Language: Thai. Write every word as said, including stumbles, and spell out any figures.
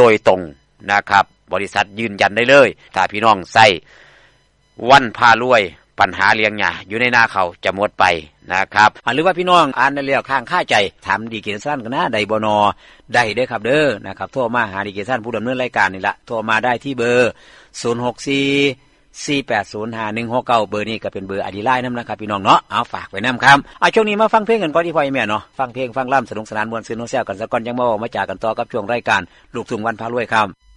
ยตรงนะครับบริษัทยืนยันได้เลยถ้าพี่น้องใส่วันพารวยปัญหาเลี้ยงหญ้าอยู่ในนาเขาจะหมดไปนะครับหรือว่าพี่น้องอ่านแล้วข้างค่าใจถามดีเกซันกันนะได้บ่นอได้เด้อครับเด้อนะครับโทรมาหาดีเกซันผู้ดำเนินรายการนี่ละโทรมาได้ที่เบอร์ศูนย์ หก สี่ สี่ แปด ศูนย์ ห้า หนึ่ง หก เก้าเบอร์นี้ก็เป็นเบอร์อดีไลน์นำนะครับพี่น้องเนาะเอาฝากไว้นำครับเอาช่วงนี้มาฟังเพลงกันก่อนที่พ่อแม่เนาะฟังเพลงฟังล่ำสนุกสนานม่วนซื่นโนแซวกันซะก่อนยังมาเว้ามาจากันต่อกับช่วงรายการลูกทุ่งวันพารวยครับ